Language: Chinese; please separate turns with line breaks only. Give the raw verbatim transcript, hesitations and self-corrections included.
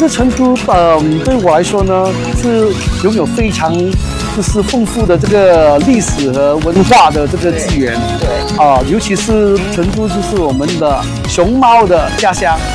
实成都，嗯、对我来说呢，是拥有非常就是丰富的这个历史和文化的这个资源。
对，
啊、尤其是成都就是我们的熊猫的家乡。